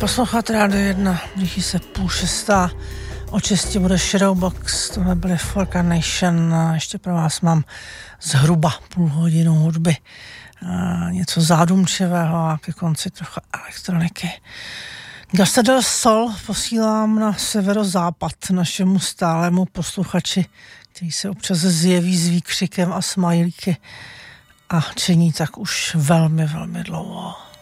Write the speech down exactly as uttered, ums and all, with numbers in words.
Posloucháte Rádio jedna, blíží se půl šestá, od šesti bude Shadowbox, tohle byly Forcanation, ještě pro vás mám zhruba půl hodinu hudby, a něco zádumčivého a ke konci trochu elektroniky. Gasta del Sol posílám na severozápad našemu stálému posluchači, který se občas zjeví s výkřikem a smajlíky a činí tak už velmi, velmi dlouho.